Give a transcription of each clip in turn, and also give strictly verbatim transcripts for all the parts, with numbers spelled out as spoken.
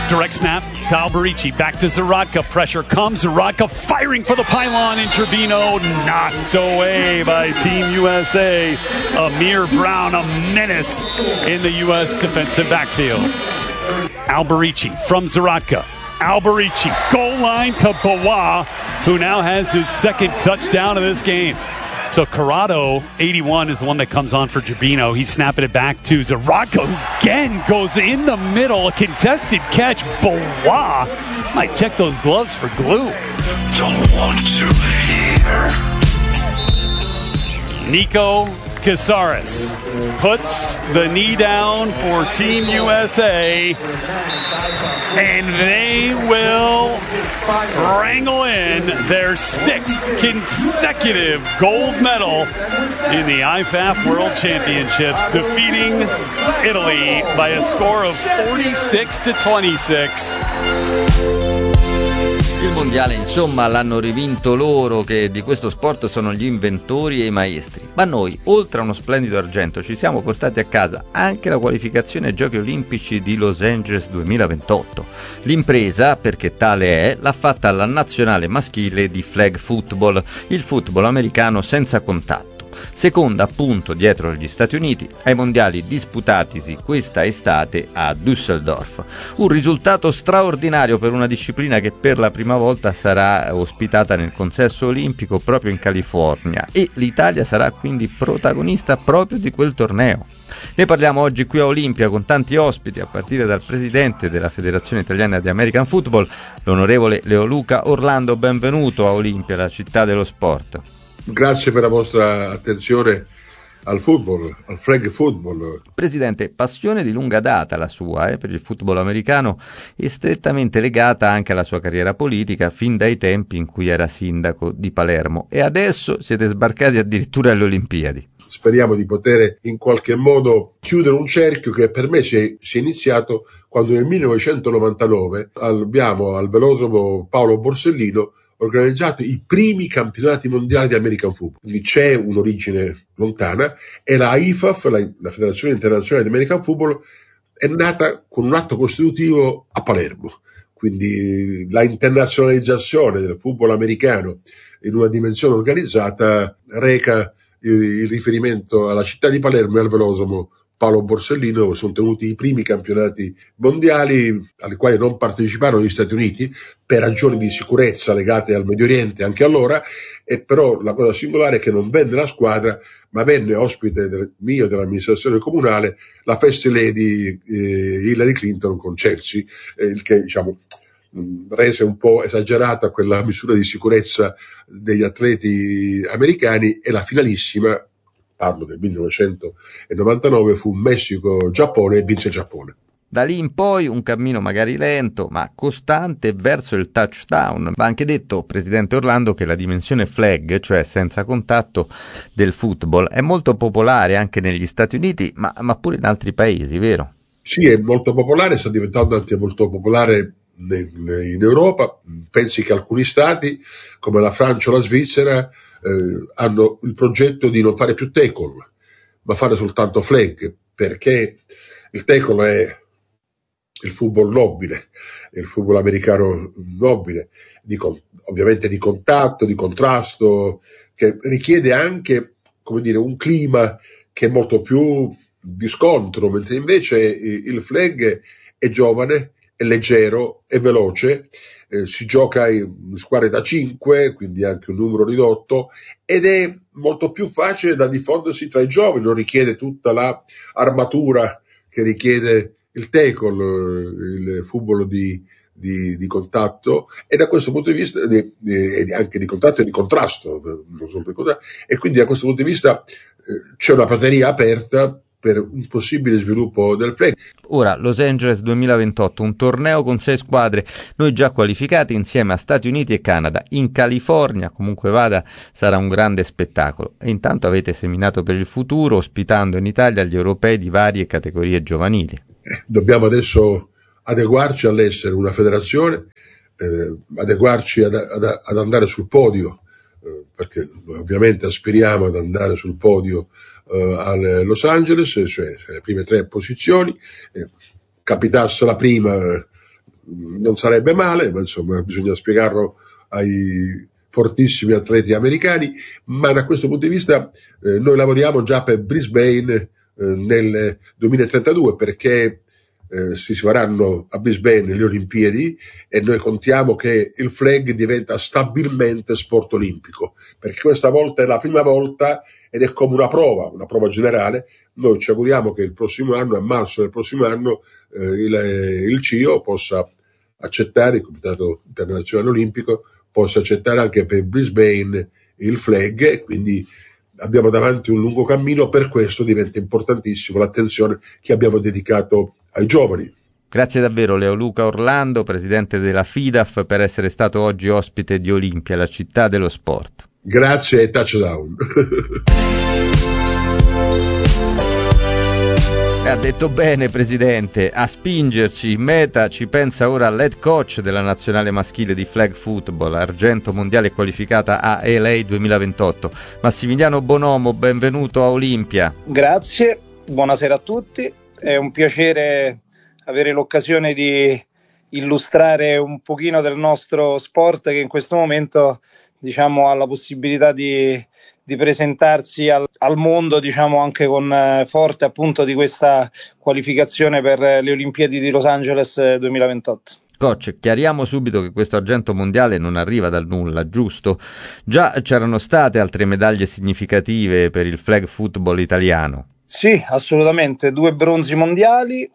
Direct snap to Alberici, back to Zaratka, pressure comes, Zaratka firing for the pylon in Trevino, knocked away by Team U S A. Amir Brown, a menace in the U S defensive backfield. Alberici from Zaratka. Alberici, goal line to Bawa, who now has his second touchdown of this game. So Corrado, eighty-one, is the one that comes on for Trevino. He's snapping it back to Zaratka, who again goes in the middle. A contested catch. Bawa might check those gloves for glue. Don't want to hear. Nico Casares puts the knee down for Team U S A, and they will wrangle in their sixth consecutive gold medal in the I F A F World Championships, defeating Italy by a score of forty-six to twenty-six. Il mondiale, insomma, l'hanno rivinto loro, che di questo sport sono gli inventori e i maestri. Ma noi, oltre a uno splendido argento, ci siamo portati a casa anche la qualificazione ai Giochi Olimpici di Los Angeles duemilaventotto. L'impresa, perché tale è, l'ha fatta la nazionale maschile di flag football, il football americano senza contatto. Seconda appunto dietro gli Stati Uniti ai mondiali disputatisi questa estate a Düsseldorf. Un risultato straordinario per una disciplina che per la prima volta sarà ospitata nel consesso olimpico proprio in California, e l'Italia sarà quindi protagonista proprio di quel torneo. Ne parliamo oggi qui a Olimpia con tanti ospiti, a partire dal presidente della Federazione Italiana di American Football, l'onorevole Leoluca Orlando. Benvenuto a Olimpia, la città dello sport. Grazie per la vostra attenzione al football, al flag football. Presidente, passione di lunga data la sua eh, per il football americano, e strettamente legata anche alla sua carriera politica fin dai tempi in cui era sindaco di Palermo, e adesso siete sbarcati addirittura alle Olimpiadi. Speriamo di poter in qualche modo chiudere un cerchio che per me si è, si è iniziato quando nel millenovecentonovantanove abbiamo al velodromo Paolo Borsellino organizzato i primi campionati mondiali di American Football. Quindi c'è un'origine lontana, e la I F A F, la, la Federazione Internazionale di American Football, è nata con un atto costitutivo a Palermo. Quindi la internazionalizzazione del football americano in una dimensione organizzata reca il riferimento alla città di Palermo e al velodromo Paolo Borsellino, dove sono tenuti i primi campionati mondiali, ai quali non parteciparono gli Stati Uniti per ragioni di sicurezza legate al Medio Oriente anche allora, e però la cosa singolare è che non venne la squadra, ma venne ospite del mio dell'amministrazione comunale la First Lady eh, Hillary Clinton con Chelsea, eh, il che diciamo rese un po' esagerata quella misura di sicurezza degli atleti americani, e la finalissima, parlo del millenovecentonovantanove, fu Messico-Giappone, e vinse il Giappone. Da lì in poi un cammino magari lento ma costante verso il touchdown. Va anche detto, presidente Orlando, che la dimensione flag, cioè senza contatto, del football è molto popolare anche negli Stati Uniti, ma, ma pure in altri paesi, vero? Sì, è molto popolare, sta diventando anche molto popolare in Europa. Pensi che alcuni stati come la Francia o la Svizzera eh, hanno il progetto di non fare più tackle, ma fare soltanto flag, perché il tackle è il football nobile, il football americano nobile, di, ovviamente di contatto, di contrasto, che richiede anche, come dire, un clima che è molto più di scontro, mentre invece il flag è giovane, è leggero, è veloce, eh, si gioca in squadre da cinque, quindi anche un numero ridotto, ed è molto più facile da diffondersi tra i giovani, non richiede tutta la armatura che richiede il tackle, il football di, di, di contatto, e da questo punto di vista di, di, anche di contatto e di contrasto, non solo di contatto, e quindi da questo punto di vista eh, c'è una prateria aperta per un possibile sviluppo del flag. Ora, Los Angeles duemilaventotto, un torneo con sei squadre, noi già qualificati insieme a Stati Uniti e Canada. In California, comunque vada, sarà un grande spettacolo. E intanto avete seminato per il futuro, ospitando in Italia gli europei di varie categorie giovanili. Eh, dobbiamo adesso adeguarci all'essere una federazione, eh, adeguarci ad, ad, ad andare sul podio, eh, perché noi ovviamente aspiriamo ad andare sul podio Uh, a Los Angeles, cioè le prime tre posizioni. Eh, capitasse la prima, non sarebbe male, ma insomma bisogna spiegarlo ai fortissimi atleti americani, ma da questo punto di vista eh, noi lavoriamo già per Brisbane eh, nel duemilatrentadue, perché eh, si faranno a Brisbane le Olimpiadi e noi contiamo che il flag diventa stabilmente sport olimpico, perché questa volta è la prima volta ed è come una prova, una prova generale. Noi ci auguriamo che il prossimo anno, a marzo del prossimo anno, eh, il, il C I O possa accettare, il Comitato Internazionale Olimpico possa accettare anche per Brisbane il flag, e quindi abbiamo davanti un lungo cammino. Per questo diventa importantissimo l'attenzione che abbiamo dedicato ai giovani. Grazie davvero Leoluca Orlando, presidente della FIDAF, per essere stato oggi ospite di Olimpia, la città dello sport. Grazie e touchdown. Ha detto bene, presidente. A spingerci in meta ci pensa ora l'head coach della nazionale maschile di flag football, argento mondiale qualificata a L A duemilaventotto. Massimiliano Bonomo, benvenuto a Olimpia. Grazie, buonasera a tutti. È un piacere avere l'occasione di illustrare un pochino del nostro sport, che in questo momento, diciamo, ha la possibilità di di presentarsi al, al mondo, diciamo, anche con eh, forte appunto di questa qualificazione per le Olimpiadi di Los Angeles duemilaventotto. Coach, chiariamo subito che questo argento mondiale non arriva dal nulla, giusto? Già c'erano state altre medaglie significative per il flag football italiano. Sì, assolutamente, due bronzi mondiali,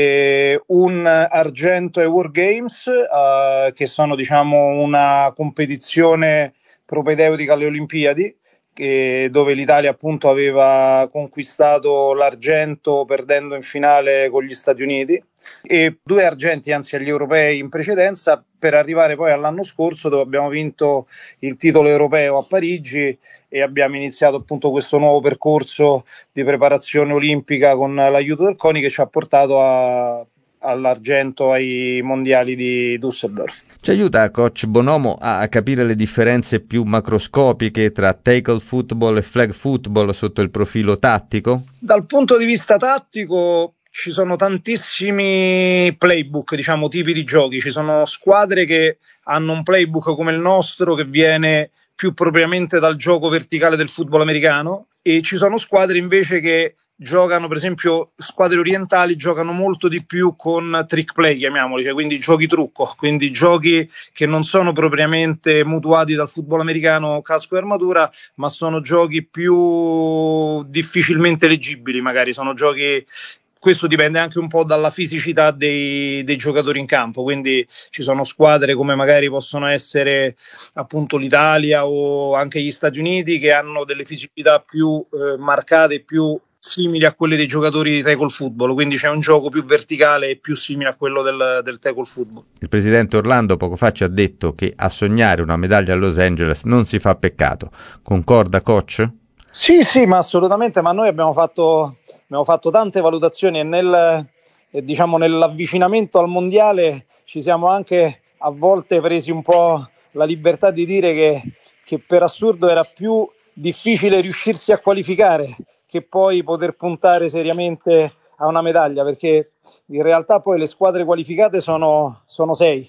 e un argento ai World Games, eh, che sono, diciamo, una competizione propedeutica alle Olimpiadi, che, dove l'Italia appunto aveva conquistato l'argento perdendo in finale con gli Stati Uniti, e due argenti anzi agli europei in precedenza, per arrivare poi all'anno scorso dove abbiamo vinto il titolo europeo a Parigi e abbiamo iniziato appunto questo nuovo percorso di preparazione olimpica con l'aiuto del CONI, che ci ha portato a all'argento ai mondiali di Düsseldorf. Ci aiuta, coach Bonomo, a capire le differenze più macroscopiche tra tackle football e flag football sotto il profilo tattico? Dal punto di vista tattico ci sono tantissimi playbook, diciamo, tipi di giochi. Ci sono squadre che hanno un playbook come il nostro, che viene più propriamente dal gioco verticale del football americano, e ci sono squadre invece che giocano, per esempio squadre orientali giocano molto di più con trick play, chiamiamoli, cioè quindi giochi trucco, quindi giochi che non sono propriamente mutuati dal football americano casco e armatura, ma sono giochi più difficilmente leggibili, magari sono giochi. Questo dipende anche un po' dalla fisicità dei, dei giocatori in campo, quindi ci sono squadre come magari possono essere appunto l'Italia o anche gli Stati Uniti, che hanno delle fisicità più eh, marcate, più simili a quelle dei giocatori di tackle football, quindi c'è un gioco più verticale e più simile a quello del, del tackle football. Il presidente Orlando poco fa ci ha detto che a sognare una medaglia a Los Angeles non si fa peccato. Concorda, coach? Sì, sì, ma assolutamente, ma noi abbiamo fatto, abbiamo fatto tante valutazioni e nel, eh, diciamo, nell'avvicinamento al mondiale ci siamo anche a volte presi un po' la libertà di dire che, che per assurdo era più difficile riuscirsi a qualificare che poi poter puntare seriamente a una medaglia, perché in realtà poi le squadre qualificate sono, sono sei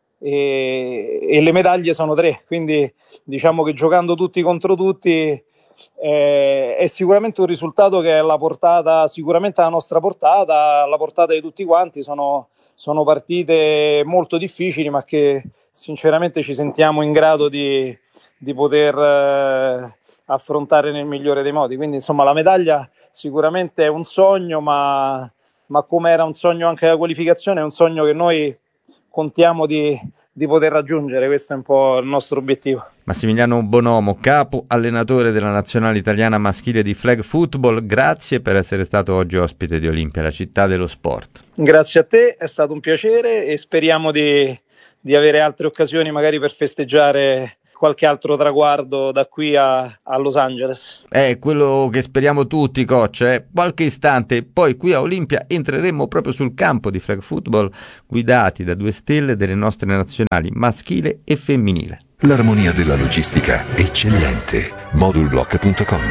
e, e le medaglie sono tre, quindi diciamo che giocando tutti contro tutti eh, è sicuramente un risultato che è alla portata, sicuramente alla nostra portata, alla portata di tutti quanti. Sono, sono partite molto difficili, ma che sinceramente ci sentiamo in grado di, di poter eh, affrontare nel migliore dei modi. Quindi insomma la medaglia sicuramente è un sogno, ma, ma come era un sogno anche la qualificazione, è un sogno che noi contiamo di, di poter raggiungere. Questo è un po' il nostro obiettivo. Massimiliano Bonomo, capo allenatore della nazionale italiana maschile di flag football, grazie per essere stato oggi ospite di Olimpia, la città dello sport. Grazie a te, è stato un piacere e speriamo di, di avere altre occasioni magari per festeggiare qualche altro traguardo da qui a, a Los Angeles. È quello che speriamo tutti, coach. Eh? Qualche istante, poi qui a Olimpia entreremo proprio sul campo di flag football, guidati da due stelle delle nostre nazionali maschile e femminile. L'armonia della logistica eccellente. Modulblock punto com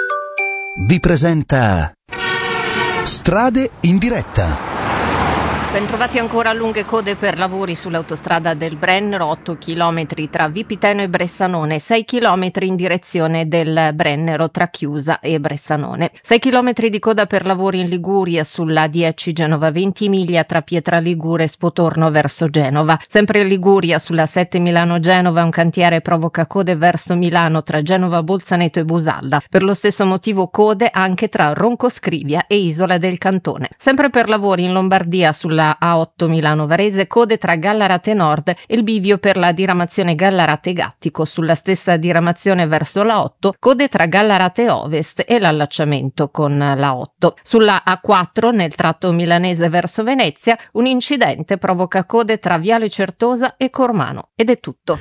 vi presenta Strade in diretta. Bentrovati ancora. Lunghe code per lavori sull'autostrada del Brennero, otto chilometri tra Vipiteno e Bressanone, sei chilometri in direzione del Brennero tra Chiusa e Bressanone. sei chilometri di coda per lavori in Liguria sulla A dieci Genova Ventimiglia tra Pietraligure e Spotorno verso Genova. Sempre in Liguria sulla sette Milano Genova un cantiere provoca code verso Milano tra Genova Bolzaneto e Busalda. Per lo stesso motivo code anche tra Roncoscrivia e Isola del Cantone. Sempre per lavori in Lombardia sulla A otto Milano Varese, code tra Gallarate Nord e il bivio per la diramazione Gallarate Gattico. Sulla stessa diramazione verso la otto, code tra Gallarate Ovest e l'allacciamento con la otto. Sulla A quattro, nel tratto milanese verso Venezia, un incidente provoca code tra Viale Certosa e Cormano. Ed è tutto.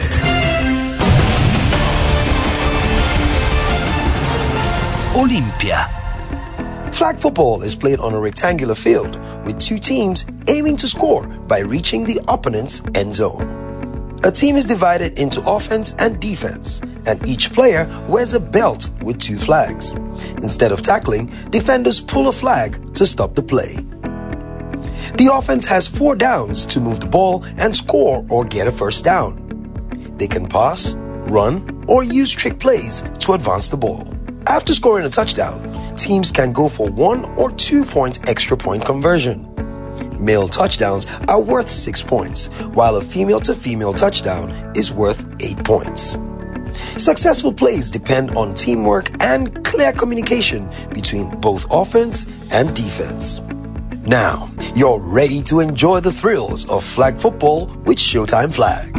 Olimpia. Flag football is played on a rectangular field with two teams aiming to score by reaching the opponent's end zone. A team is divided into offense and defense, and each player wears a belt with two flags. Instead of tackling, defenders pull a flag to stop the play. The offense has four downs to move the ball and score or get a first down. They can pass, run, or use trick plays to advance the ball. After scoring a touchdown, teams can go for one or two point extra point conversion. Male touchdowns are worth six points, while a female-to-female touchdown is worth eight points. Successful plays depend on teamwork and clear communication between both offense and defense. Now, you're ready to enjoy the thrills of flag football with Showtime Flag.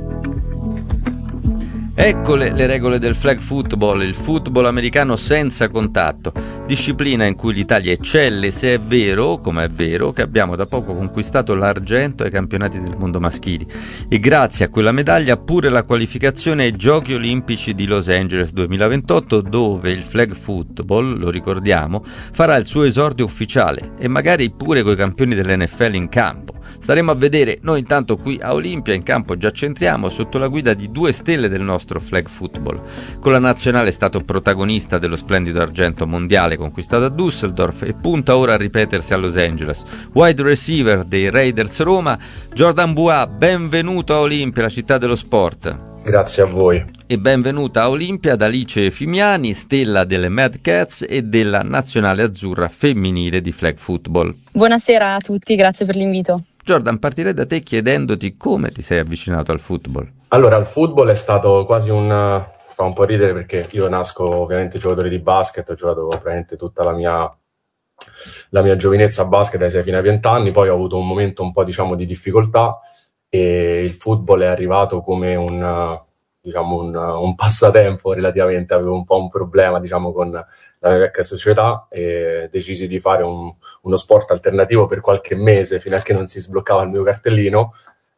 Eccole le regole del flag football, il football americano senza contatto, disciplina in cui l'Italia eccelle se è vero, come è vero, che abbiamo da poco conquistato l'argento ai campionati del mondo maschili e grazie a quella medaglia pure la qualificazione ai Giochi Olimpici di Los Angeles duemilaventotto, dove il flag football, lo ricordiamo, farà il suo esordio ufficiale e magari pure coi campioni dell'N F L in campo. Staremo a vedere. Noi intanto qui a Olimpia in campo già centriamo sotto la guida di due stelle del nostro flag football. Con la nazionale è stato protagonista dello splendido argento mondiale conquistato a Düsseldorf e punta ora a ripetersi a Los Angeles. Wide receiver dei Raiders Roma, Jordan Bua, benvenuto a Olimpia, la città dello sport. Grazie a voi. E benvenuta a Olimpia ad Alice Fimiani, stella delle Mad Cats e della nazionale azzurra femminile di flag football. Buonasera a tutti, grazie per l'invito. Jordan, partirei da te chiedendoti come ti sei avvicinato al football. Allora, il football è stato quasi un... fa un po' ridere perché io nasco ovviamente giocatore di basket, ho giocato praticamente tutta la mia la mia giovinezza a basket dai sei fino ai venti anni, poi ho avuto un momento un po' diciamo di difficoltà e il football è arrivato come un... diciamo un, un passatempo relativamente, avevo un po' un problema diciamo con la mia vecchia società e decisi di fare un, uno sport alternativo per qualche mese fino a che non si sbloccava il mio cartellino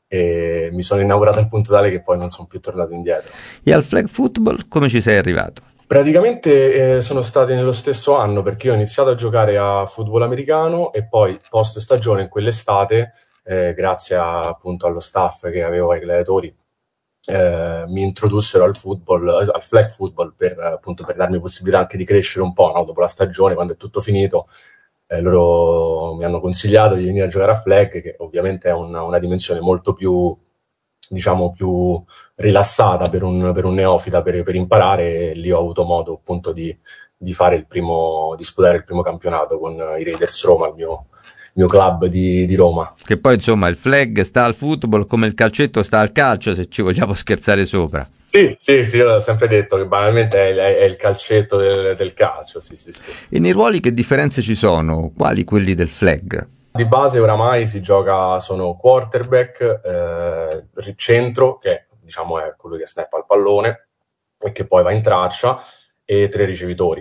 e mi sono innamorato al punto tale che poi non sono più tornato indietro. E al flag football come ci sei arrivato? Praticamente eh, sono stati nello stesso anno perché io ho iniziato a giocare a football americano e poi post stagione in quell'estate eh, grazie a, appunto allo staff che avevo ai gladiatori Eh, mi introdussero al football, al flag football per appunto per darmi possibilità anche di crescere un po', no? Dopo la stagione, quando è tutto finito, eh, loro mi hanno consigliato di venire a giocare a flag, che ovviamente è una, una dimensione molto più, diciamo, più rilassata per un, per un neofita, per, per imparare, e lì ho avuto modo appunto di, di fare il primo, disputare il primo campionato con i Raiders Roma, il mio mio club di, di Roma. Che poi insomma il flag sta al football come il calcetto sta al calcio, se ci vogliamo scherzare sopra. Sì, sì, sì, io ho sempre detto che banalmente è, è, è il calcetto del, del calcio, sì, sì, sì. E nei ruoli che differenze ci sono? Quali quelli del flag? Di base oramai si gioca, sono quarterback, eh, centro, che diciamo è colui che snappa il pallone e che poi va in traccia, e tre ricevitori.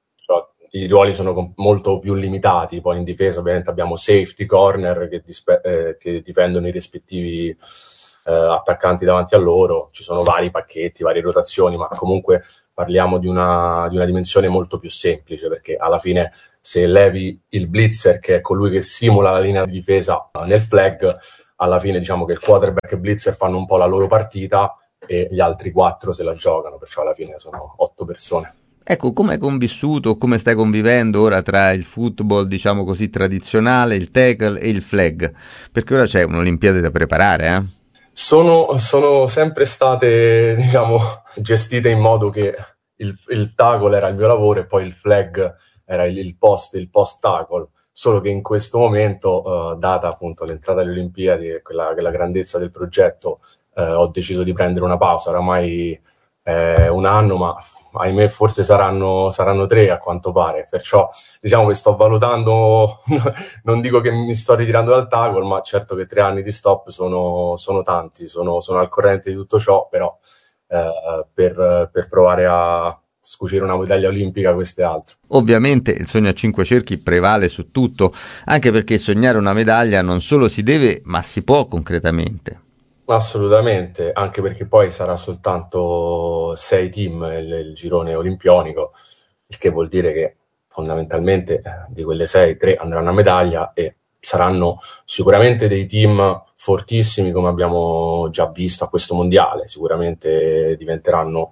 I ruoli sono molto più limitati, poi in difesa ovviamente abbiamo safety, corner che, dispe- eh, che difendono i rispettivi eh, attaccanti davanti a loro, ci sono vari pacchetti, varie rotazioni, ma comunque parliamo di una, di una dimensione molto più semplice, perché alla fine se levi il blitzer, che è colui che simula la linea di difesa nel flag, alla fine diciamo che il quarterback e blitzer fanno un po' la loro partita e gli altri quattro se la giocano, perciò alla fine sono otto persone. Ecco, come hai convissuto, come stai convivendo ora tra il football, diciamo così, tradizionale, il tackle e il flag? Perché ora c'è un'Olimpiade da preparare, eh? Sono, sono sempre state, diciamo, gestite in modo che il, il tackle era il mio lavoro e poi il flag era il, il post, il post tackle. Solo che in questo momento, uh, data appunto l'entrata alle Olimpiadi e quella, quella grandezza del progetto, uh, ho deciso di prendere una pausa. Oramai è un anno, ma ahimè forse saranno, saranno tre a quanto pare. Perciò diciamo che sto valutando, non dico che mi sto ritirando dal tackle, ma certo che tre anni di stop sono, sono tanti, sono, sono al corrente di tutto ciò, però uh, per, per provare a scucire una medaglia olimpica, questo è altro. Ovviamente il sogno a cinque cerchi prevale su tutto, anche perché sognare una medaglia non solo si deve, ma si può concretamente. Assolutamente, anche perché poi sarà soltanto sei team il, il girone olimpionico, il che vuol dire che fondamentalmente di quelle sei, tre andranno a medaglia e saranno sicuramente dei team fortissimi, come abbiamo già visto a questo mondiale. Sicuramente diventeranno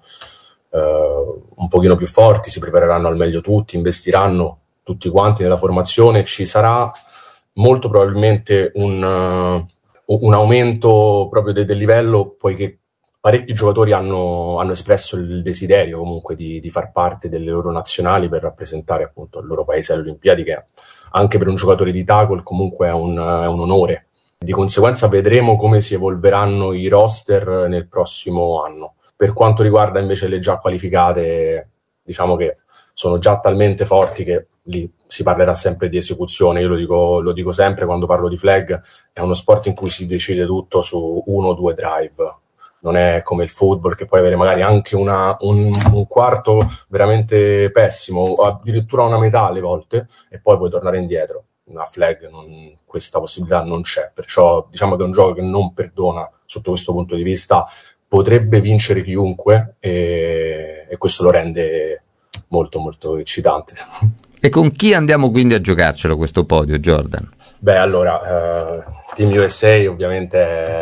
Uh, un pochino più forti, si prepareranno al meglio tutti, investiranno tutti quanti nella formazione, ci sarà molto probabilmente un, uh, un aumento proprio de- del livello, poiché parecchi giocatori hanno, hanno espresso il desiderio comunque di, di far parte delle loro nazionali per rappresentare appunto il loro paese alle Olimpiadi, che anche per un giocatore di tackle comunque è un, è un onore. Di conseguenza vedremo come si evolveranno i roster nel prossimo anno. Per quanto riguarda invece le già qualificate, diciamo che sono già talmente forti che lì si parlerà sempre di esecuzione. Io lo dico, lo dico sempre quando parlo di flag, è uno sport in cui si decide tutto su uno o due drive. Non è come il football, che puoi avere magari anche una, un, un quarto veramente pessimo, o addirittura una metà alle volte, e poi puoi tornare indietro. Una flag non, questa possibilità non c'è, perciò diciamo che è un gioco che non perdona sotto questo punto di vista. Potrebbe vincere chiunque e, e questo lo rende molto molto eccitante. E con chi andiamo quindi a giocarcelo questo podio, Jordan? Beh, allora, eh, Team U S A ovviamente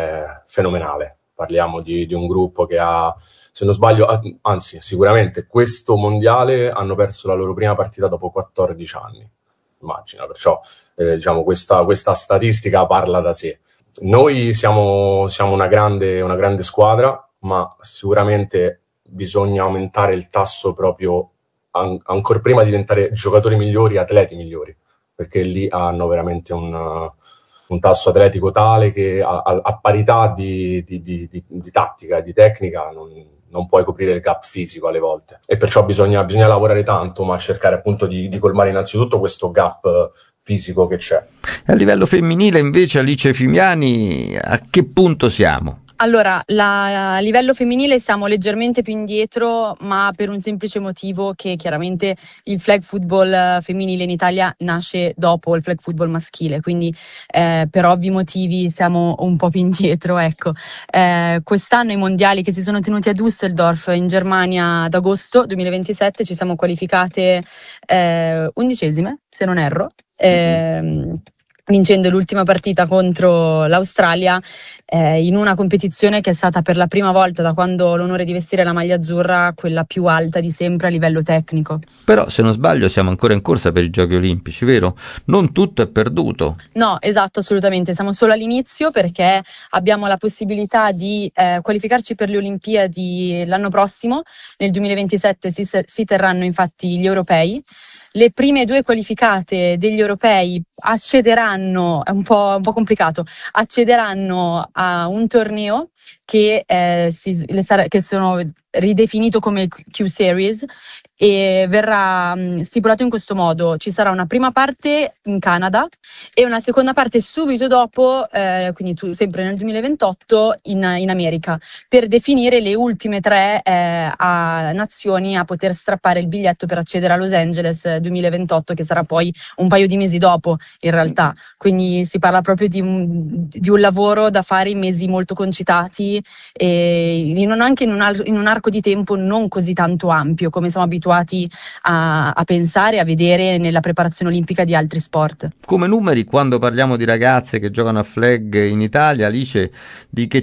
è fenomenale. Parliamo di, di un gruppo che ha, se non sbaglio, anzi sicuramente questo mondiale hanno perso la loro prima partita dopo quattordici anni, immagina, perciò eh, diciamo questa, questa statistica parla da sé. Noi siamo, siamo una grande, una grande squadra, ma sicuramente bisogna aumentare il tasso proprio an- ancora prima di diventare giocatori migliori, atleti migliori, perché lì hanno veramente un, un tasso atletico tale che a, a, a parità di, di, di, di, di tattica, di tecnica, non, non puoi coprire il gap fisico alle volte. E perciò bisogna, bisogna lavorare tanto, ma cercare appunto di, di colmare innanzitutto questo gap fisico che c'è. A livello femminile invece, Alice Fimiani, a che punto siamo? Allora, la, a livello femminile siamo leggermente più indietro, ma per un semplice motivo che chiaramente il flag football femminile in Italia nasce dopo il flag football maschile, quindi eh, per ovvi motivi siamo un po' più indietro, ecco. Eh, quest'anno i mondiali che si sono tenuti a Düsseldorf in Germania ad agosto duemilaventisette ci siamo qualificate eh, undicesime, se non erro. Eh, vincendo l'ultima partita contro l'Australia eh, in una competizione che è stata per la prima volta da quando ho l'onore di vestire la maglia azzurra quella più alta di sempre a livello tecnico. Però se non sbaglio siamo ancora in corsa per i Giochi Olimpici, vero? Non tutto è perduto. No, esatto, assolutamente, siamo solo all'inizio perché abbiamo la possibilità di eh, qualificarci per le Olimpiadi l'anno prossimo. Nel duemilaventisette si, si terranno infatti gli europei. Le prime due qualificate degli europei accederanno, è un po', un po' complicato, accederanno a un torneo che, eh, si, che sono ridefinito come Q-Series e verrà mh, stipulato in questo modo: ci sarà una prima parte in Canada e una seconda parte subito dopo, eh, quindi tu, sempre nel duemilaventotto in, in America, per definire le ultime tre eh, a nazioni a poter strappare il biglietto per accedere a Los Angeles duemilaventotto, che sarà poi un paio di mesi dopo in realtà, quindi si parla proprio di un, di un lavoro da fare in mesi molto concitati e in un, anche in un, in un arco di tempo non così tanto ampio come siamo abituati a, a pensare, a vedere nella preparazione olimpica di altri sport. Come numeri, quando parliamo di ragazze che giocano a flag in Italia, Alice, di che